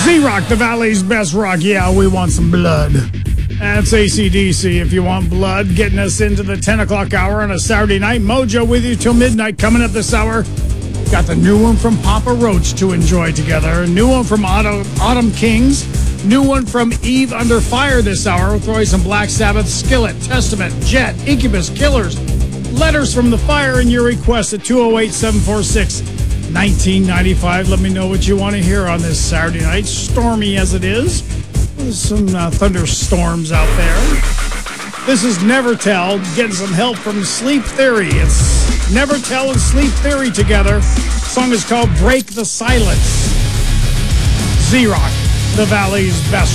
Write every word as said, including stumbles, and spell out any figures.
Z-Rock, the Valley's best rock. Yeah, we want some blood. That's A C D C. If you want blood, getting us into the ten o'clock hour on a Saturday night. Mojo with you till midnight. Coming up this hour, got the new one from Papa Roach to enjoy together. A new one from Autumn, Autumn Kings. New one from Eve Under Fire this hour. We'll throw you some Black Sabbath, Skillet, Testament, Jet, Incubus, Killers. Letters from the Fire and your request at two oh eight, seven four six, nineteen ninety-five. Let me know what you want to hear on this Saturday night, stormy as it is. There's some uh, thunderstorms out there. This is Never Tell, getting some help from Sleep Theory. It's Never Tell and Sleep Theory together. The song is called Break the Silence. Z-Rock, the Valley's best